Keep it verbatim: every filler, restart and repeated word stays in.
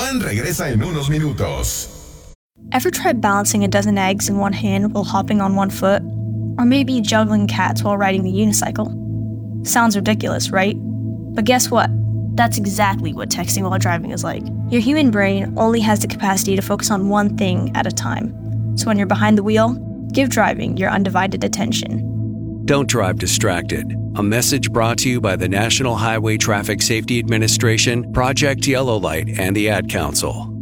Juan regresa en unos minutos. Ever tried balancing a dozen eggs in one hand while hopping on one foot? Or maybe juggling cats while riding the unicycle? Sounds ridiculous, right? But guess what? That's exactly what texting while driving is like. Your human brain only has the capacity to focus on one thing at a time. So when you're behind the wheel, give driving your undivided attention. Don't drive distracted. A message brought to you by the National Highway Traffic Safety Administration, Project Yellow Light, and the Ad Council.